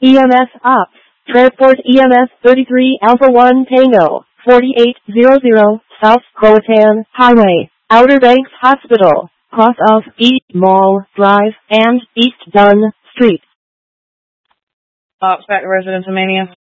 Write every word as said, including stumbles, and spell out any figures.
E M S Ops. Transport E M S thirty-three Alpha one Tango, forty-eight hundred South Croatan Highway, Outer Banks Hospital, cross of East Mall Drive and East Dunn Street. Ops back to residence of Mania.